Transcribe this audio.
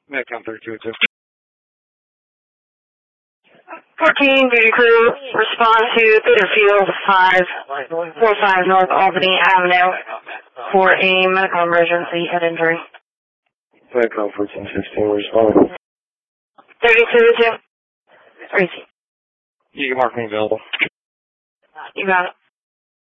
Metcon 3202. 14, duty crew, respond to Bitterfield 545 North Albany Avenue for a medical emergency head injury. Metcon 1416, respond. 3202. Tracy. You can mark me available. You got it.